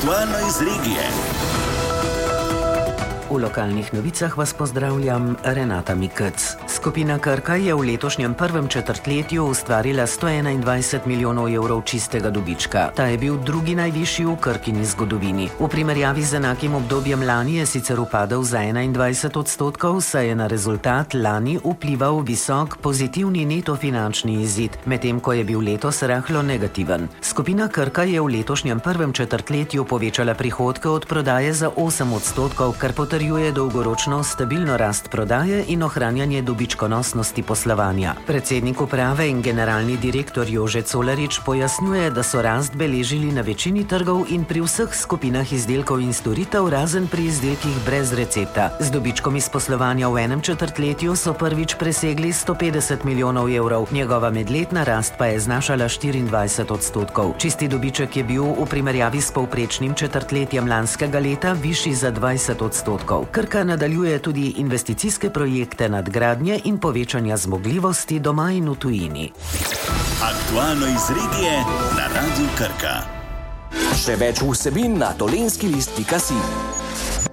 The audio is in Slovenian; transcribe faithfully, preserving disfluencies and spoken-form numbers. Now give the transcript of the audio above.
Aktualno iz regije. V lokalnih novicah vas pozdravljam, Renata Mikec. Skupina Krka je v letošnjem prvem četrtletju ustvarila sto enaindvajset milijonov evrov čistega dobička. Ta je bil drugi najvišji v Krkini zgodovini. V primerjavi z enakim obdobjem lani je sicer upadel za enaindvajset odstotkov, saj je na rezultat lani vplival visok pozitivni neto finančni izid, medtem ko je bil letos rahlo negativen. Skupina Krka je v letošnjem prvem četrtletju povečala prihodke od prodaje za osem odstotkov, kar potrjuje dolgoročno stabilno rast prodaje in ohranjanje dobičkonosnosti poslovanja. Predsednik uprave in generalni direktor Jože Colarič pojasnjuje, da so rast beležili na večini trgov in pri vseh skupinah izdelkov in storitev, razen pri izdelkih brez recepta. Z dobičkom iz poslovanja v enem četrtletju so prvič presegli sto petdeset milijonov evrov, njegova medletna rast pa je znašala štiriindvajset odstotkov. Čisti dobiček je bil v primerjavi s povprečnim četrtletjem lanskega leta višji za dvajset odstotkov. Krka nadaljuje tudi investicijske projekte nadgradnje in povečanja zmogljivosti doma in v tujini. Aktualno iz regije na Radiu Krka. Še več vsebin na dolenskilist pika si.